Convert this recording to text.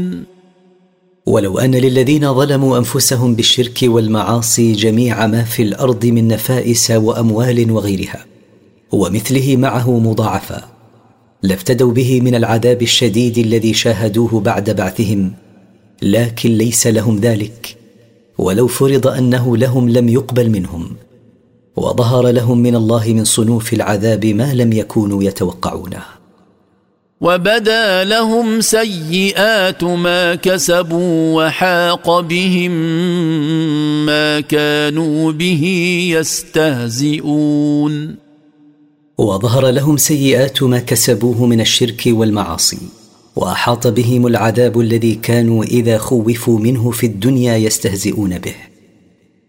ولو أن للذين ظلموا أنفسهم بالشرك والمعاصي جميع ما في الأرض من نفائس وأموال وغيرها ومثله معه مضاعفا لافتدوا به من العذاب الشديد الذي شاهدوه بعد بعثهم، لكن ليس لهم ذلك، ولو فرض أنه لهم لم يقبل منهم، وظهر لهم من الله من صنوف العذاب ما لم يكونوا يتوقعونه. وبدا لهم سيئات ما كسبوا وحاق بهم ما كانوا به يستهزئون. وظهر لهم سيئات ما كسبوه من الشرك والمعاصي، وأحاط بهم العذاب الذي كانوا إذا خوفوا منه في الدنيا يستهزئون به.